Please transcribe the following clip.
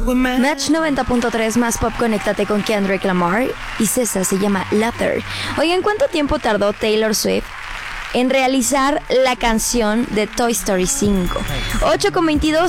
Match 90.3 más pop, conéctate con Kendrick Lamar y César se llama Laughter. Oigan, ¿cuánto tiempo tardó Taylor Swift en realizar la canción de Toy Story 5? 8:22,